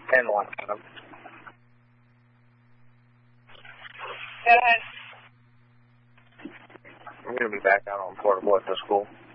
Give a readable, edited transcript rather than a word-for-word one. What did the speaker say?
10-1, Adam. Go ahead. I'm going to be back out on portable at the school.